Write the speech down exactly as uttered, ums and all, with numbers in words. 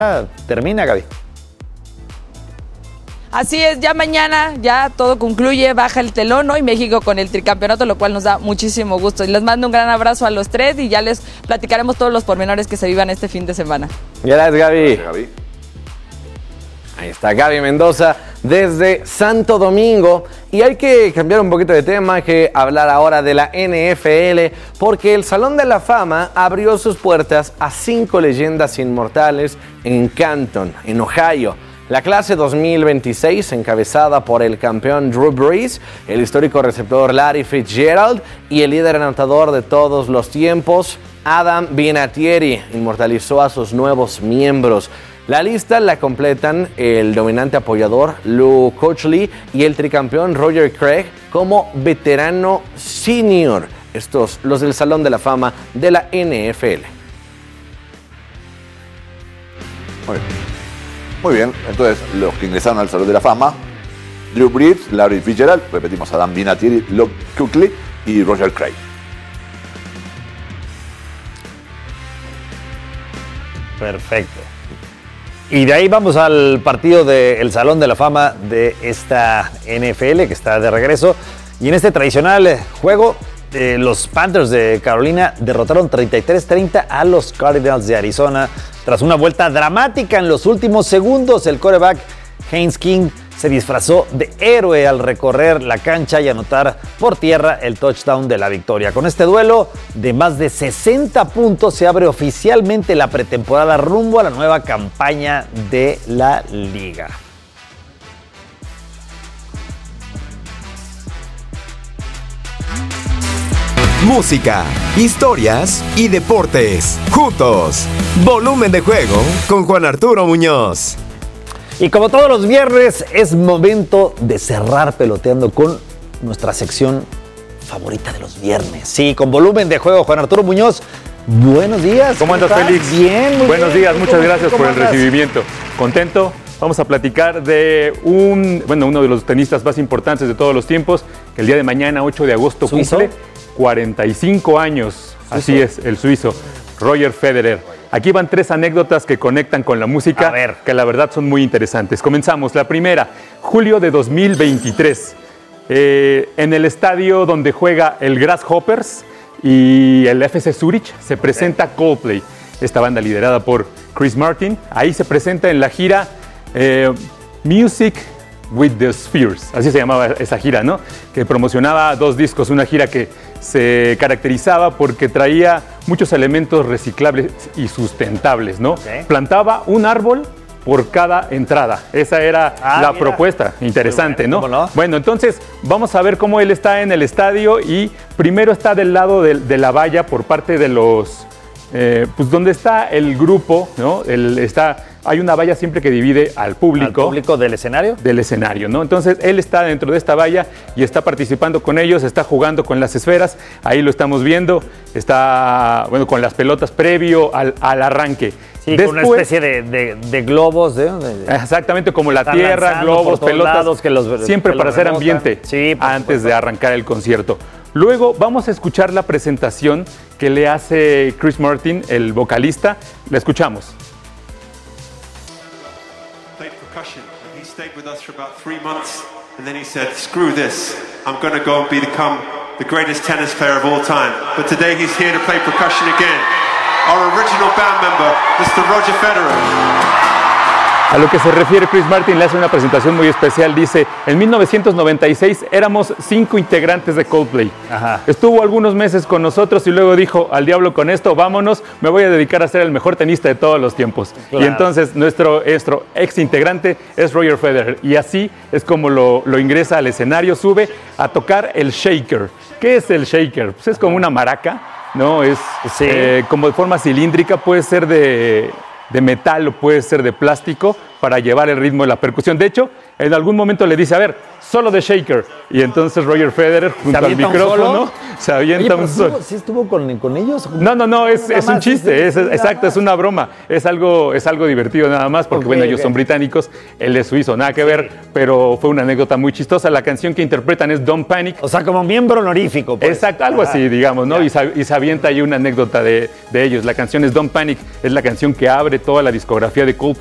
termina, Gaby. Así es, ya mañana ya todo concluye, baja el telón hoy México con el tricampeonato, lo cual nos da muchísimo gusto. Y les mando un gran abrazo a los tres y ya les platicaremos todos los pormenores que se vivan este fin de semana. Gracias, Gaby. Gracias, Gaby. Ahí está Gaby Mendoza desde Santo Domingo. Y hay que cambiar un poquito de tema, hay que hablar ahora de la N F L, porque el Salón de la Fama abrió sus puertas a cinco leyendas inmortales en Canton, en Ohio. La clase dos mil veintiséis, encabezada por el campeón Drew Brees, el histórico receptor Larry Fitzgerald y el líder anotador de todos los tiempos, Adam Vinatieri, inmortalizó a sus nuevos miembros. La lista la completan el dominante apoyador Lou Cochley y el tricampeón Roger Craig como veterano senior. Estos, los del Salón de la Fama de la N F L. Muy bien. Muy bien, entonces los que ingresaron al Salón de la Fama: Drew Brees, Larry Fitzgerald, repetimos, Adam Vinatieri, Lou Cochley y Roger Craig. Perfecto. Y de ahí vamos al partido del Salón de la Fama de esta N F L que está de regreso. Y en este tradicional juego, eh, los Panthers de Carolina derrotaron treinta y tres treinta a los Cardinals de Arizona. Tras una vuelta dramática en los últimos segundos, el quarterback Haynes King se disfrazó de héroe al recorrer la cancha y anotar por tierra el touchdown de la victoria. Con este duelo de más de sesenta puntos se abre oficialmente la pretemporada rumbo a la nueva campaña de la liga. Música, historias y deportes. Juntos. Volumen de juego con Juan Arturo Muñoz. Y como todos los viernes, es momento de cerrar peloteando con nuestra sección favorita de los viernes. Sí, con volumen de juego, Juan Arturo Muñoz. Buenos días. ¿Cómo andas, Félix? Bien, muy Buenos bien. días, muchas ¿Cómo, gracias cómo por el andas? recibimiento. ¿Contento? Vamos a platicar de un, bueno, uno de los tenistas más importantes de todos los tiempos, que el día de mañana, ocho de agosto, ¿Suizo? cumple cuarenta y cinco años. Así es, el suizo, Roger Federer. Aquí van tres anécdotas que conectan con la música, A ver. que la verdad son muy interesantes. Comenzamos. La primera, julio de dos mil veintitrés. Eh, en el estadio donde juega el Grasshoppers y el F C Zurich se presenta Coldplay, esta banda liderada por Chris Martin. Ahí se presenta en la gira eh, Music with the Spheres, así se llamaba esa gira, ¿no? Que promocionaba dos discos, una gira que se caracterizaba porque traía muchos elementos reciclables y sustentables, ¿no? Okay. Plantaba un árbol por cada entrada. Esa era ah, la mira. propuesta. Interesante, bueno, ¿no? ¿no? Bueno, entonces vamos a ver cómo él está en el estadio y primero está del lado de, de la valla por parte de los... Eh, pues donde está el grupo, ¿no? El, está, hay una valla siempre que divide al público. ¿Al público del escenario? Del escenario, ¿no? Entonces él está dentro de esta valla y está participando con ellos, está jugando con las esferas, ahí lo estamos viendo, está, bueno, con las pelotas previo al, al arranque. Sí, Después, con una especie de, de, de globos. De, de, exactamente, como la tierra, globos, pelotas, lados, que los, siempre que para los hacer ambiente sí, antes supuesto. de arrancar el concierto. Luego vamos a escuchar la presentación que le hace Chris Martin, el vocalista. La escuchamos. Played percussion. He stayed with us for about three months, and then he said, "Screw this! I'm going to go and become the greatest tennis player of all time." But today he's here to play percussion again. Our original band member, mister Roger Federer. A lo que se refiere Chris Martin, le hace una presentación muy especial. Dice, en mil novecientos noventa y seis éramos cinco integrantes de Coldplay. Ajá. Estuvo algunos meses con nosotros y luego dijo, al diablo con esto, vámonos, me voy a dedicar a ser el mejor tenista de todos los tiempos. Claro. Y entonces nuestro, nuestro ex integrante es Roger Federer. Y así es como lo, lo ingresa al escenario, sube a tocar el shaker. ¿Qué es el shaker? Pues es como una maraca, ¿no? Es sí. eh, como de forma cilíndrica, puede ser de... de metal o puede ser de plástico, para llevar el ritmo de la percusión. De hecho, en algún momento le dice, a ver, solo de shaker. Y entonces Roger Federer, junto al micrófono, se avienta un solo. ¿Sí estuvo con, con ellos? No, no, no, es, es un chiste, es, es, exacto, es una broma. Es algo, es algo divertido nada más, porque okay, bueno, ellos okay. son británicos, él es suizo, nada que sí. ver, pero fue una anécdota muy chistosa. La canción que interpretan es Don't Panic. O sea, como miembro honorífico. Pues. Exacto, algo así, digamos, ¿no? Y se, y se avienta ahí una anécdota de, de ellos. La canción es Don't Panic, es la canción que abre toda la discografía de Coldplay.